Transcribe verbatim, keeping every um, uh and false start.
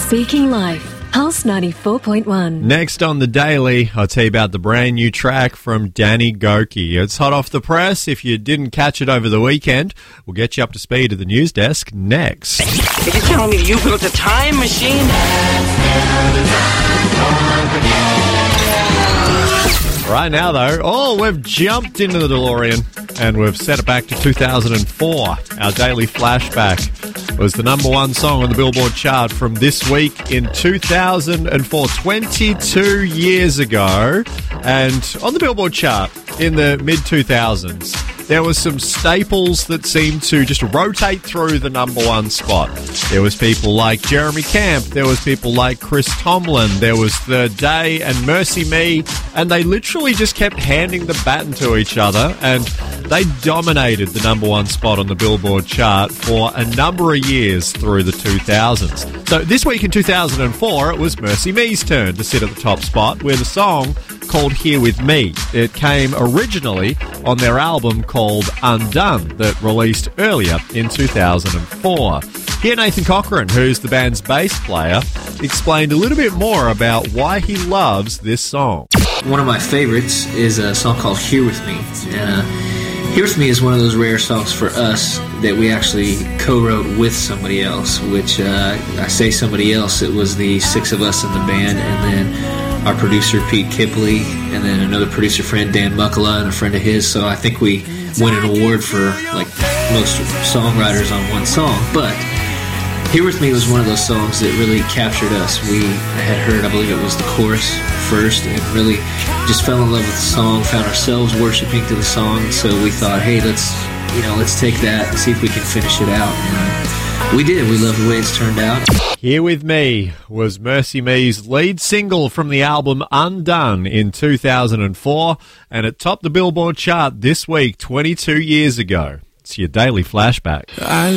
Speaking Life, Pulse ninety-four point one. Next on the Daily, I'll tell you about the brand new track from Danny Gokey. It's hot off the press. If you didn't catch it over the weekend, we'll get you up to speed at the news desk next. Are you telling me you built a time machine? Right now, though, oh, we've jumped into the DeLorean and we've set it back to two thousand four. Our daily flashback was the number one song on the Billboard chart from this week in two thousand four, twenty-two years ago. And on the Billboard chart in the mid two thousands, there was some staples that seemed to just rotate through the number one spot. There was people like Jeremy Camp, there was people like Chris Tomlin, there was The Day and Mercy Me, and they literally just kept handing the baton to each other, and they dominated the number one spot on the Billboard chart for a number of years through the two thousands. So this week in two thousand four, it was Mercy Me's turn to sit at the top spot with a song called Here With Me. It came originally on their album called Undone that released earlier in two thousand four. Here Nathan Cochran, who's the band's bass player, explained a little bit more about why he loves this song. One of my favorites is a song called Here With Me. And uh, Here With Me is one of those rare songs for us that we actually co-wrote with somebody else, which uh, I say somebody else, it was the six of us in the band, and then our producer Pete Kipley, and then another producer friend Dan Muckala, and a friend of his. So I think we won an award for like most songwriters on one song. But Here With Me was one of those songs that really captured us. We had heard, I believe it was the chorus first, and really just fell in love with the song, found ourselves worshiping to the song. So we thought, hey, let's you know let's take that and see if we can finish it out. And we did. We love the way it's turned out. Here With Me was Mercy Me's lead single from the album Undone in two thousand four, and it topped the Billboard chart this week, twenty-two years ago. It's your daily flashback. I